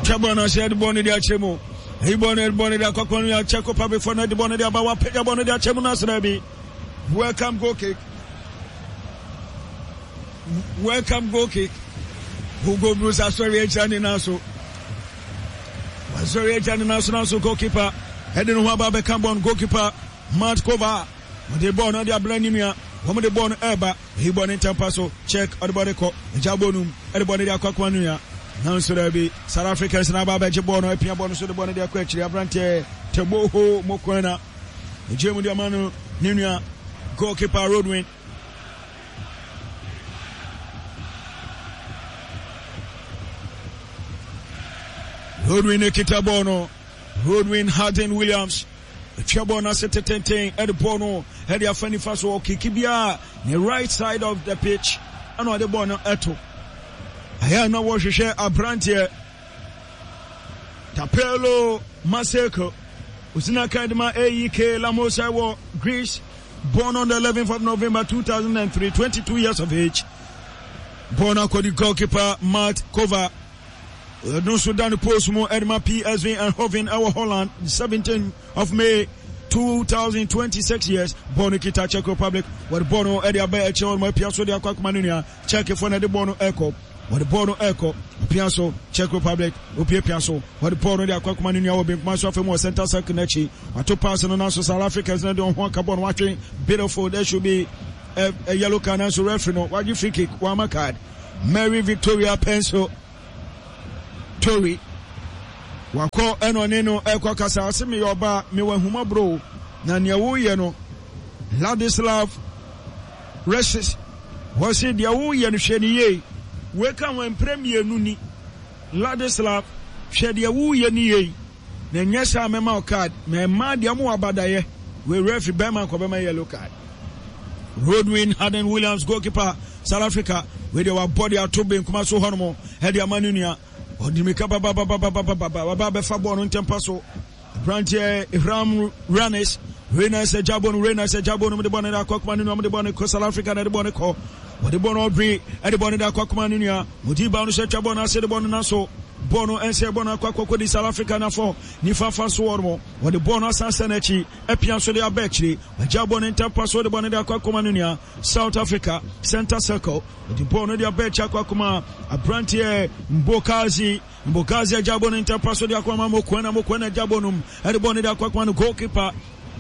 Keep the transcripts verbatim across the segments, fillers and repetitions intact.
Chabona said Bonnie Chemo. He bonnet bonnet Coconia Checo Public for the bonnet about Pega Bonnet Chemonas Rabi. Welcome go kick. Welcome go kick. Who go Bruce Astori Janinaso. Astori Janinaso goalkeeper. Heading Waba Cambon goalkeeper. Matt Kova. The born on the Ablanimia. Home the born Eba. He born in Tampaso. Check at the body co. Jabonum. At the body of Coconia. Now so there be South Africans na baba jebono epia bono so de bono de akwachi abrante Teboho Mokoena ejemu de manu ninua goalkeeper Rodwin Rodwin ekita bono Rodwin Harden Williams Chabona setetenten e de bono e de afani faso kikibia the right side of the pitch ano de bono eto Aya na wo hwehwe abrante Tapelo Maseko Usina Kadima A E K Lamosa wo Greece, born on the eleventh of November two thousand three, twenty-two years of age. Born ako the goalkeeper Matt Kova. No Sudan post mo Edma P S V and Hoven our Holland seventeenth of May two thousand twenty-six years. Born Kita Czech Republic. What Bono Edia Bay Echon mo Piaso de Akwakmanunia. Check for the Bono Echo. What the Bono Echo, Piasso, Czech Republic, Upia Piasso, what the Bono de Aquakumania will be much of a more center Sakunechi, or two person and also South Africans and don't want Carbon watching, beautiful, there should be a, a yellow card as a referee. Why you free kick, one card, Mary Victoria Penso, Tori, Wako, Enoneno, Equacasa, Semi Oba, Miwa Huma Bro, Nanyawu Yeno, Ladislav, Resist, was it Yawu Yen Sheni. Weka when premier nuni Ladislav Shedia Wu Yeni Nenyasa Mema card, me Madia Muabadaye, we referee Bema Kobema yellow card. Rodwin Harden Williams goalkeeper South Africa, where they were body out to be in Kumaso Hormo, Hedia Manunia, or Dimika Baba Baba Baba Baba Baba Fabon on Tempaso, Brantier Ram Ranes, Rena Sejabon, Rena Sejabon, the Bonnet Cockman, the Bonnet South Africa, and the Bonnet Co. What the Bono Bree, and the Bonnet Cockmanunia, Mutiba Chabona said the Bonaso, Bono and Sebona Quaco di South Africa na for Nifa Fasormo, what the Bono Sansanechi, Epianso de Abechi, Jabon and Tapaso the Bonnet Cockmanunia, South Africa, Center Circle, the Bono de Abecha Quacuma, a Brantier, Mbokazi, Mbokazi Jabon and Tapaso de Aquama Moquena Moquena Jabonum, and the Bonnet Aquaman goalkeeper,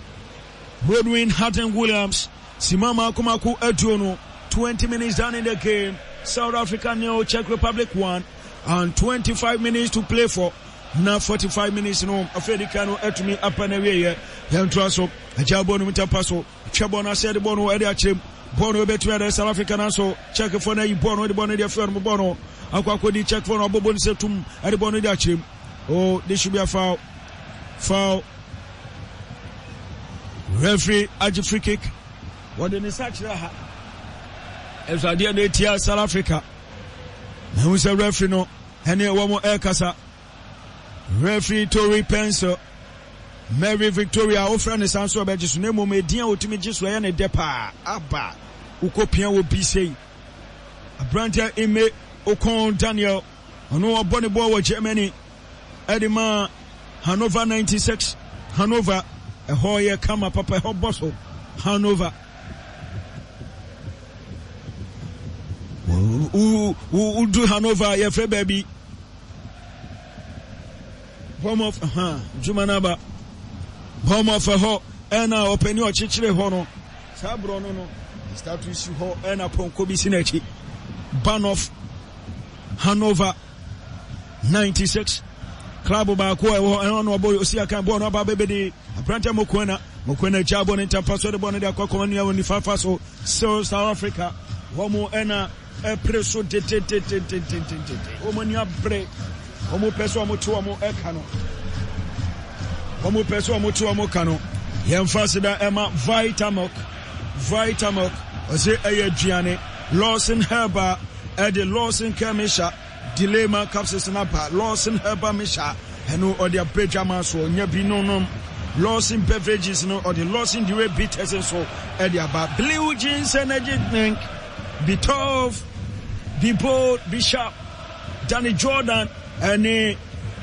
Rodwin Harden Williams, Simama Kumaku Edjono. twenty minutes down in the game. South Africa nil, Czech Republic one, and twenty-five minutes to play for. Now forty-five minutes no. Afedikano etumi apaneweye. Yantraso, Jabonu mitapaso. Chabona said the Bono ediachim. Bono between the South Africa naso. Czech for na Bono the Bono the firm Bono. Aquako di Czech for no Bobon setum and the Bono ediachim. Oh, this should be a foul. Foul. Referee Aji free kick. What did he say? As I did it here, South Africa. Now who's a referee no? Any one more air kasa. Referee Tori Penso. Mary Victoria, our friend is answer about just name me dear ultimate just where any depa. Abba. Ukopian will be say. A brancher ime Okon Daniel. Ono a bonny boy with Germany. Edima Hanover ninety-six. Hanover. A hoya come up a hot bustle. Hanover. Who who do Hanover, yeah, free baby. Home of, uh-huh, Jumanaba. Home of a ho, and now open your chichile hono. Sabro no no. Start to issue ho, and upon Kobe Sinechi. Ban of Hanover ninety-six. Club of Bakua, and on boy, Osiaka Bono Baby, a Branta Mokwena, Mokwena Jabon and Tampaso, the Bonnet Coconia, and the Fafaso, so South Africa. Homo ena e preso te te te te te te te te. Homo ni abre. Homo peso homo tu homo ekano. Homo peso homo tu homo kano. Yemfase da ema Vitamilk. Vitamilk. Ose eye aduane. Lawson Herba e de Lawson Kemisha. Dilema capsules na ba. Lawson Herba Misha. Eno odi abrejaman so nya bi nonom. Lawson beverages no or the Lawson the way bitters and so e de aba. Blue jeans energy drink. Be tough, be bold, be sharp. Danny Jordan and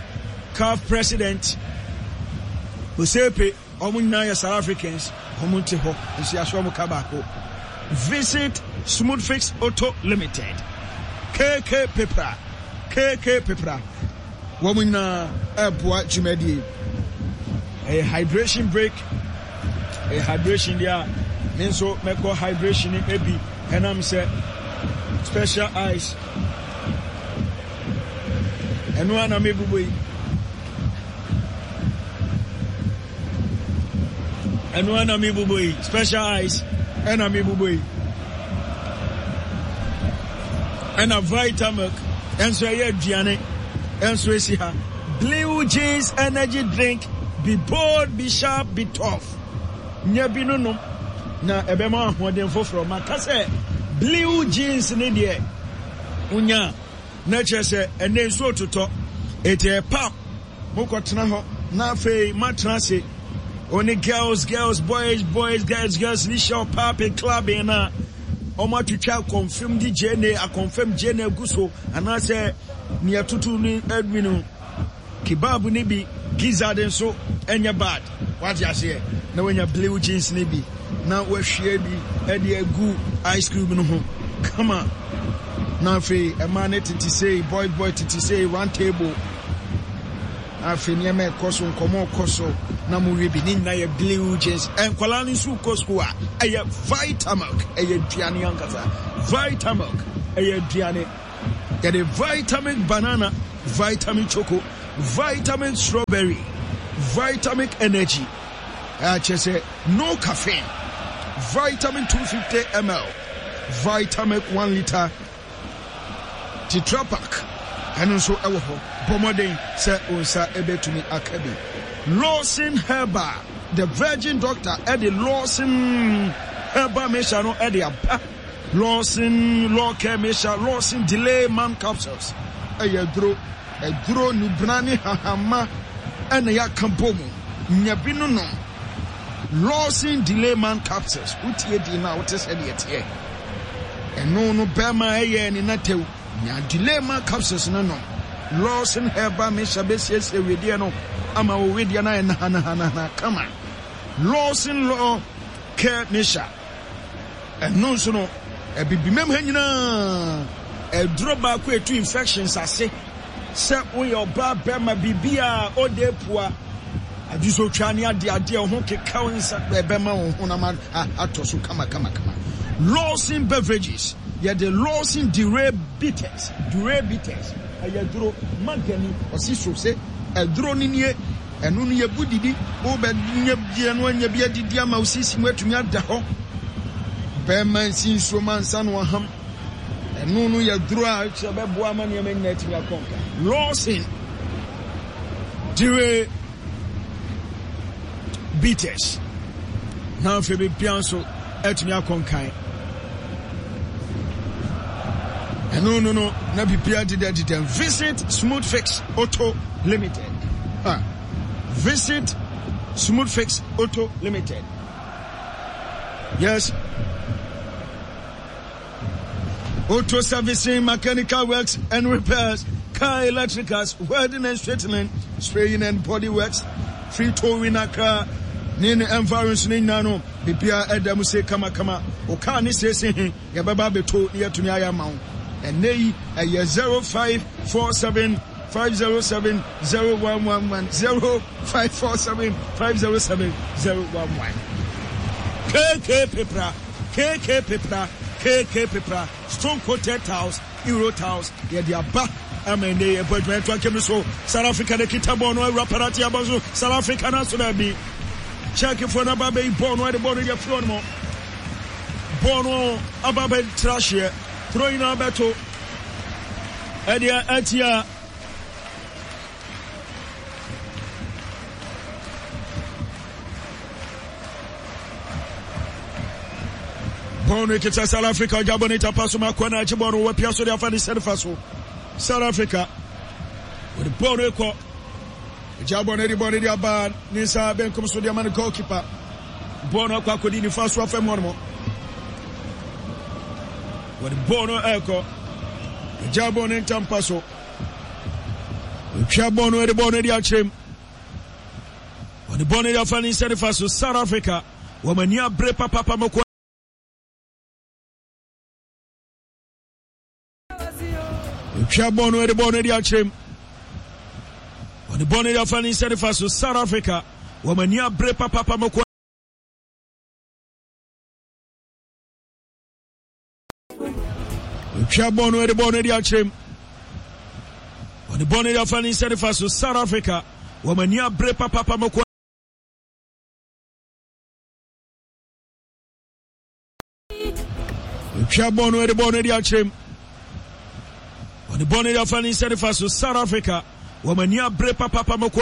C A F president Osepe Omunya South Africans Omunte ho nsi aso mo kabako. Visit Smooth Fix Auto Limited. K K Pepra. K K Pepra. Womunya airport chimedi. A hydration break. A hydration there. Menso meko hydration in ebi. Enam say special ice. Enu ana mebuboyi. Enu ana mebuboyi. Special ice. Ena mebuboyi. Ena Vitamilk. Enso ye aduane. Enso esi ha. Blue Jeans energy drink. Be bold, be sharp, be tough. Nyabi no no. Na ebema ahoden foforo makase Blue Jeans ne de. Unya na chese ene nso ototo ete pap mokotena ho na fe matrase oni girls girls boys boys girls girls ni show pap and club na omo twitwa confirm di jene a confirm jene guso ana se ni atutu ni adminu kibabu ni bi gizzard nso enya bad what you say na wenya Blue Jeans ni bi na wahwie bi e de agu ice cream no ho come on. Now, fe a man titi say, boy, boy, titi say, one table. Afi ni me koso nkomo koso na mu rebi ni na ye Blue Jeans en kwala ni su kosko a eye Vitamilk eye duane yankasa Vitamilk eye duane get a Vitamilk banana, Vitamilk choco, Vitamilk strawberry, Vitamilk energy. I just say no caffeine. Vitamilk two hundred fifty milliliters, Vitamilk one liter. Tetra pack and also ewo ho pomoden se onsa ebetumi akabi Lawson Herba the virgin doctor at the Lawson Herba mesha no at the aba Lawson law care mesha Lawson delay man capsules ayadro adro nubrani hahama ena ya kampomu nyabi no no Lawson delay man capsules utie di na wote se de tie eno no bema eye ni natew nya delay ma capsules no no Lawson Herba mesha besie se wedie no ama wo wedie na na na na na kama Lawson law care mesha eno so no e bibimem ha nyina e dro ba ko etu infections ase se wo yo ba bema bibia odepua aduso twane ade ade ho keka wonsa bema wo ho na ma atoso kama kama kama Lawson beverages ya the Lawson Dure bitters Dure bitters ayaduro magani osiso se aduro ni nie enu no ye budidi wo be nya bia no anya bia didi ama osisi matumi ada ho be man sinso mansa no ham enu no ye duro a che be boa ma ne ma timi akonka Lawson Dure bitters na fe be pianso etumi akonkan. No, no, no, na bibia did that. Visit Smooth Fix Auto Limited. Huh. Visit Smooth Fix Auto Limited. Yes. Auto servicing, mechanical works and repairs, car electricals, welding and straightening, spraying and body works, free towing a car, nini environs ni nano, bibia edamu se kama kama, oka ni se se, ya baba beto ya tumiaya maun. And they a zero five four seven five zero seven zero one one one zero five four seven five zero seven zero one one. K K Pepra, K K Pepra, K K Pepra, Stone Coated Towels, Euro Towels, yeah, they are back. I mean, they are but when to came so South Africa, the Kitabono, Raparati Abazo, South Africa, and so that be checking for Nababe, born where the body of your floor more. Bono Ababe trash here. Throwing our battle. Edia Atia. Bono kita South Africa. Jabonita Pasuma Kwana Chibono. Wapiaso de Afani Senfaso. South Africa. With Bono Eko. Jabone Boni Diaban. Nisa Ben comes to the man goalkeeper. Bono Kwakodi Faso Femono. With Bono Eko. Jabon in Tampaso. Twa bono de bono de achem. On the bono de afani send faso South Africa. Wamania bre papa papa moko. Twa bono de bono de achem. On the bono de afani send faso South Africa. Wamania bre papa papa moko. Twa bono de bono de achem. On the bonnet of an instead of us, South Africa, woman near Bre Papa Moko. Chabono, the bonnet of Chim. On the bonnet of an instead of us, South Africa, woman near Bre Papa Moko.